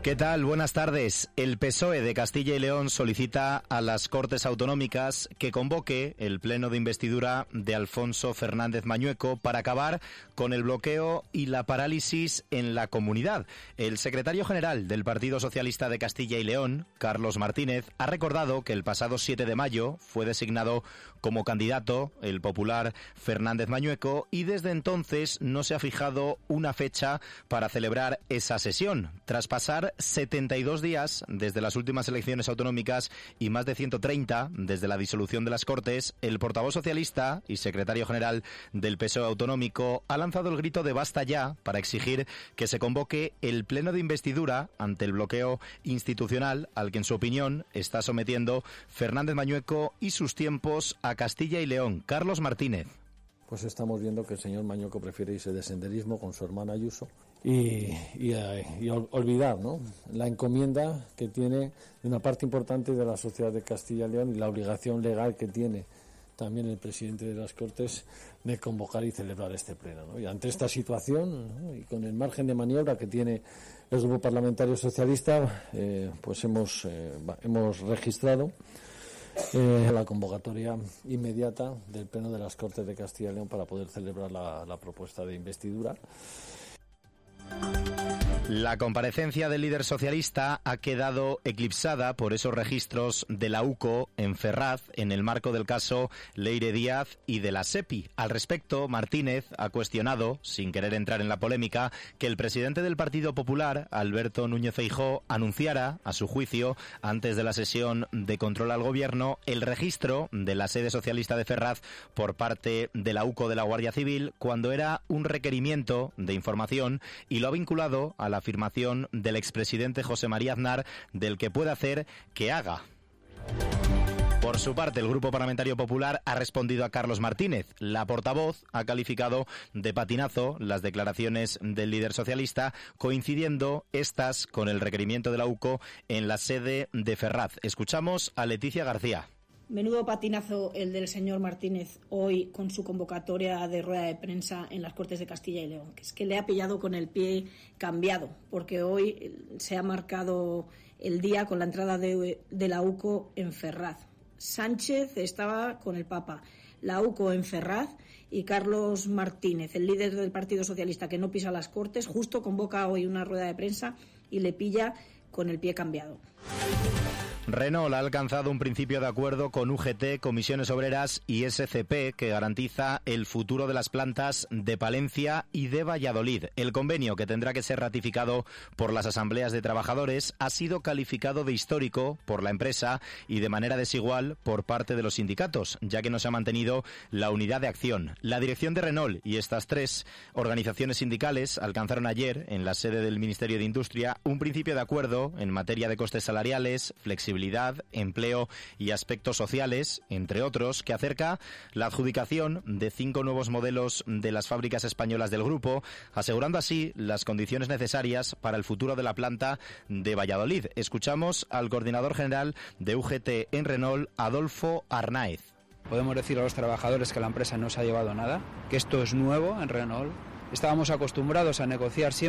¿Qué tal? Buenas tardes. El PSOE de Castilla y León solicita a las Cortes Autonómicas que convoque el pleno de investidura de Alfonso Fernández Mañueco para acabar con el bloqueo y la parálisis en la comunidad. El secretario general del Partido Socialista de Castilla y León, Carlos Martínez, ha recordado que el pasado 7 de mayo fue designado como candidato el popular Fernández Mañueco y desde entonces no se ha fijado una fecha para celebrar esa sesión. Tras pasar 72 días desde las últimas elecciones autonómicas y más de 130 desde la disolución de las Cortes, el portavoz socialista y secretario general del PSOE autonómico ha lanzado el grito de basta ya para exigir que se convoque el pleno de investidura ante el bloqueo institucional al que en su opinión está sometiendo Fernández Mañueco y sus tiempos a Castilla y León. Carlos Martínez. Pues estamos viendo que el señor Mañueco prefiere irse de senderismo con su hermana Ayuso y olvidar, ¿no?, la encomienda que tiene de una parte importante de la sociedad de Castilla y León y la obligación legal que tiene también el presidente de las Cortes de convocar y celebrar este pleno, ¿no? Y ante esta situación, ¿no?, y con el margen de maniobra que tiene el Grupo Parlamentario Socialista, pues hemos registrado la convocatoria inmediata del Pleno de las Cortes de Castilla y León para poder celebrar la propuesta de investidura. La comparecencia del líder socialista ha quedado eclipsada por esos registros de la UCO en Ferraz en el marco del caso Leire Díaz y de la SEPI. Al respecto, Martínez ha cuestionado, sin querer entrar en la polémica, que el presidente del Partido Popular, Alberto Núñez Feijóo, anunciara, a su juicio, antes de la sesión de control al gobierno, el registro de la sede socialista de Ferraz por parte de la UCO de la Guardia Civil cuando era un requerimiento de información y lo ha vinculado a la afirmación del expresidente José María Aznar del que puede hacer que haga. Por su parte, el Grupo Parlamentario Popular ha respondido a Carlos Martínez. La portavoz ha calificado de patinazo las declaraciones del líder socialista, coincidiendo estas con el requerimiento de la UCO en la sede de Ferraz. Escuchamos a Leticia García. Menudo patinazo el del señor Martínez hoy con su convocatoria de rueda de prensa en las Cortes de Castilla y León, que es que le ha pillado con el pie cambiado, porque hoy se ha marcado el día con la entrada de la UCO en Ferraz. Sánchez estaba con el Papa, la UCO en Ferraz y Carlos Martínez, el líder del Partido Socialista que no pisa las Cortes, justo convoca hoy una rueda de prensa y le pilla con el pie cambiado. Renault ha alcanzado un principio de acuerdo con UGT, Comisiones Obreras y SCP que garantiza el futuro de las plantas de Palencia y de Valladolid. El convenio, que tendrá que ser ratificado por las asambleas de trabajadores, ha sido calificado de histórico por la empresa y de manera desigual por parte de los sindicatos, ya que no se ha mantenido la unidad de acción. La dirección de Renault y estas tres organizaciones sindicales alcanzaron ayer, en la sede del Ministerio de Industria, un principio de acuerdo en materia de costes salariales, flexibilidad, empleo y aspectos sociales, entre otros, que acerca la adjudicación de 5 nuevos modelos de las fábricas españolas del grupo, asegurando así las condiciones necesarias para el futuro de la planta de Valladolid. Escuchamos al coordinador general de UGT en Renault, Adolfo Arnáez. Podemos decir a los trabajadores que la empresa no se ha llevado nada, que esto es nuevo en Renault. Estábamos acostumbrados a negociar siempre